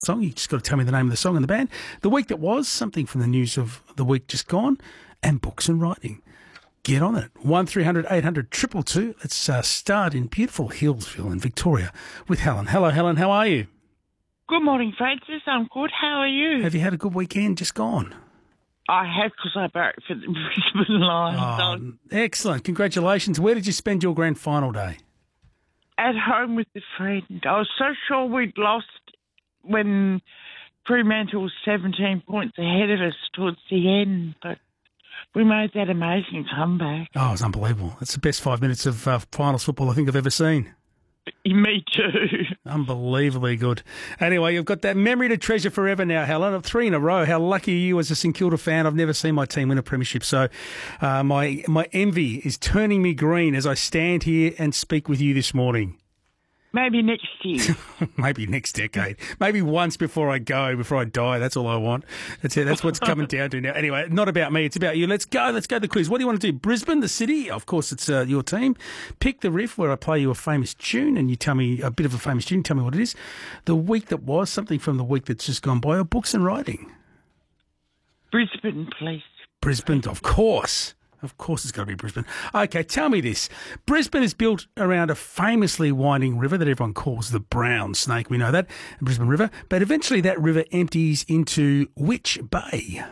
song. You just got to tell me the name of the song and the band. The week that was, something from the news of the week just gone, and books and writing. Get on it. 1300 800 222. Let's start in beautiful Hillsville in Victoria with Helen. Hello, Helen. How are you? Good morning, Francis. I'm good. How are you? Have you had a good weekend just gone? I have, because I barracked for the Brisbane Lions. Excellent. Congratulations. Where did you spend your grand final day? At home with a friend. I was so sure we'd lost when Fremantle was 17 points ahead of us towards the end, but we made that amazing comeback. Oh, it was unbelievable. It's the best 5 minutes of finals football I think I've ever seen. Me too. Unbelievably good. Anyway, you've got that memory to treasure forever now, Helen. 3 in a row. How lucky are you as a St Kilda fan? I've never seen my team win a premiership, so my envy is turning me green as I stand here and speak with you this morning. Maybe next year. Maybe next decade. Maybe once before I die. That's all I want. That's it. That's what's coming down to now. Anyway, not about me. It's about you. Let's go. Let's go to the quiz. What do you want to do? Brisbane, the city? Of course, it's your team. Pick the riff where I play you a famous tune and you tell me a bit of a famous tune. Tell me what it is. The week that was, something from the week that's just gone by, or books and writing. Brisbane, please. Brisbane, of course. Of course it's got to be Brisbane. Okay, tell me this. Brisbane is built around a famously winding river that everyone calls the Brown Snake. We know that, the Brisbane River. But eventually that river empties into which bay?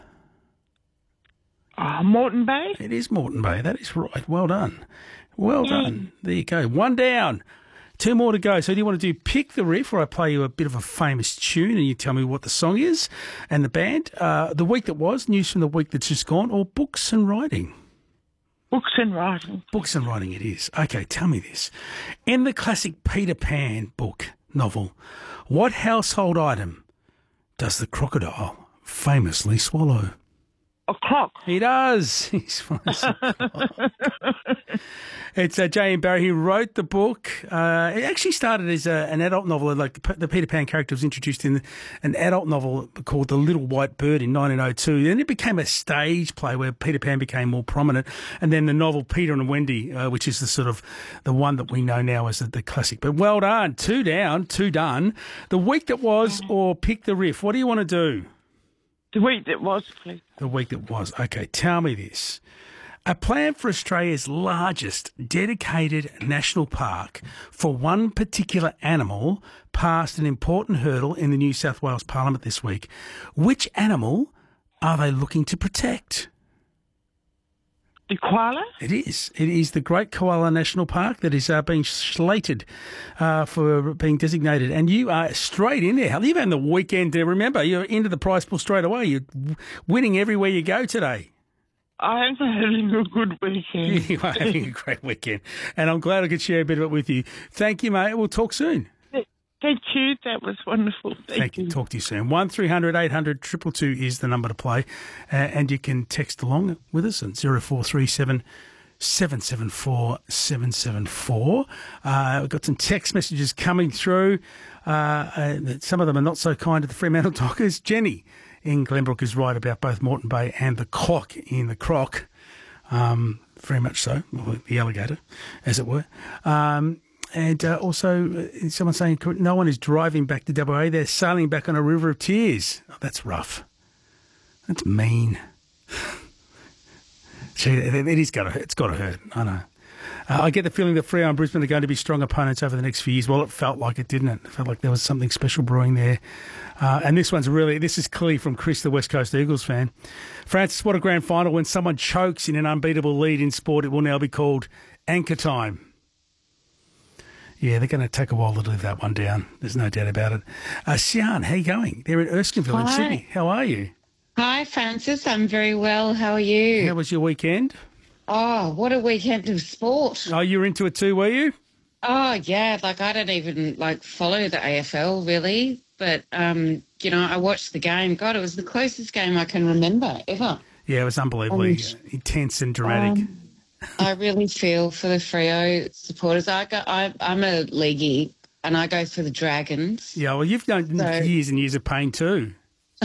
Moreton Bay? It is Moreton Bay. That is right. Well done. Well done. There you go. 1 down. 2 more to go. So do you want to do Pick the Riff, where I play you a bit of a famous tune and you tell me what the song is and the band? The week that was, news from the week that's just gone, or books and writing? Books and writing. Books and writing it is. Okay, tell me this. In the classic Peter Pan novel, what household item does the crocodile famously swallow? A clock. He does. It's J.M. Barrie who wrote the book. It actually started as an adult novel. Like the Peter Pan character was introduced in an adult novel called The Little White Bird in 1902. Then it became a stage play where Peter Pan became more prominent. And then the novel Peter and Wendy, which is the sort of the one that we know now as the classic. But well done. 2 down, 2 done. The week that was, or Pick the Riff. What do you want to do? The week that was, please. The week that was. Okay, tell me this. A plan for Australia's largest dedicated national park for one particular animal passed an important hurdle in the New South Wales Parliament this week. Which animal are they looking to protect? The koala? It is. It is the Great Koala National Park that is being slated for being designated. And you are straight in there. You've had the weekend to remember. You're into the prize pool straight away. You're winning everywhere you go today. I am having a good weekend. You are having a great weekend. And I'm glad I could share a bit of it with you. Thank you, mate. We'll talk soon. Thank you. That was wonderful. Thank you. Talk to you soon. 1300 800 222 is the number to play. And you can text along with us at 0437 774 774. We've got some text messages coming through. Some of them are not so kind to the Fremantle Dockers. Jenny in Glenbrook is right about both Moreton Bay and the clock in the croc. Very much so. The alligator, as it were. And also, someone saying no one is driving back to WA. They're sailing back on a river of tears. Oh, that's rough. That's mean. Gee, it's got to hurt. I know. I get the feeling that Freo and Brisbane are going to be strong opponents over the next few years. Well, it felt like it, didn't it? It felt like there was something special brewing there. And this is clearly from Chris, the West Coast Eagles fan. Francis, what a grand final. When someone chokes in an unbeatable lead in sport, it will now be called anchor time. Yeah, they're going to take a while to live that one down. There's no doubt about it. Sian, how you going? They're in Erskineville in Sydney. How are you? Hi, Francis. I'm very well. How are you? How was your weekend? Oh, what a weekend of sport. Oh, you were into it too, were you? Oh, yeah. I don't even, follow the AFL, really. But, I watched the game. God, it was the closest game I can remember ever. Yeah, it was unbelievably intense and dramatic. I really feel for the Freo supporters. I'm a leaguey, and I go for the Dragons. Yeah, well, you've known years and years of pain too.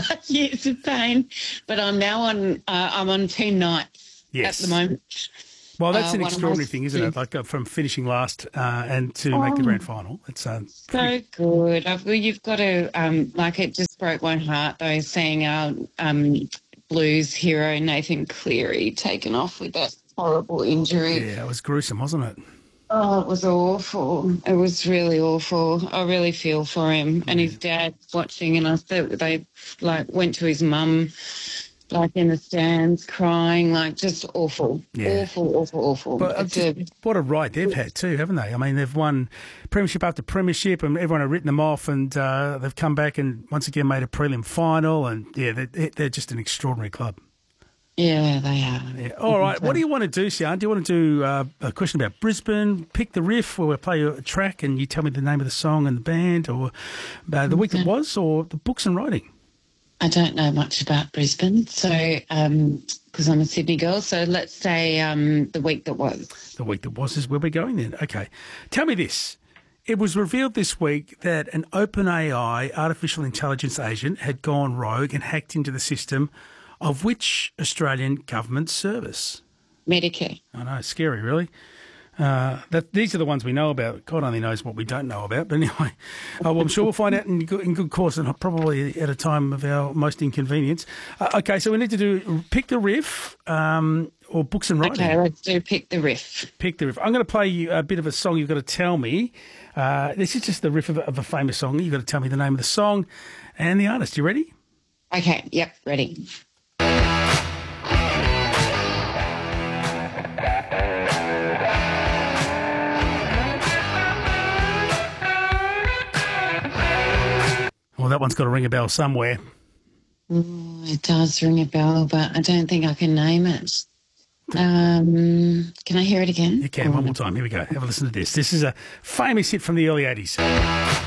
Years of pain, but I'm now on. I'm on Team Knights at the moment. Well, that's an one of my- extraordinary thing, isn't it? Like from finishing last and to make the grand final. It's So good. You've got to, like, it just broke my heart, though, seeing our Blues hero, Nathan Cleary, taken off with that horrible injury. yeah, it was gruesome, wasn't it? Oh, it was awful. It was really awful. I really feel for him. And his dad watching, and I thought they, like, went to his mum, like, in the stands crying, like, just awful. Yeah. Awful. But what a ride they've had too, haven't they? I mean, they've won premiership after premiership, and everyone had written them off, and they've come back and once again made a prelim final, and yeah, they're just an extraordinary club. Yeah, they are. Yeah. All right, what do you want to do, Sian? Do you want to do a question about Brisbane, pick the riff, where we play a track and you tell me the name of the song and the band, or the week that was, or the books and writing? I don't know much about Brisbane, so because I'm a Sydney girl, so let's say the week that was. The week that was is where we're going then. Okay. Tell me this. It was revealed this week that an OpenAI artificial intelligence agent had gone rogue and hacked into the system of which Australian government service? Medicare. I know, it's scary, really. These are the ones we know about. God only knows what we don't know about. But anyway, well, I'm sure we'll find out in good course, and probably at a time of our most inconvenience. Okay, so we need to do pick the riff or books and writing. Okay, let's do pick the riff. Pick the riff. I'm going to play you a bit of a song. You've got to tell me. This is just the riff of a famous song. You've got to tell me the name of the song and the artist. You ready? Okay, yep, ready. Well, that one's got to ring a bell somewhere. It does ring a bell, but I don't think I can name it. Can I hear it again? You can, one more time. Here we go. Have a listen to this. This is a famous hit from the early 80s.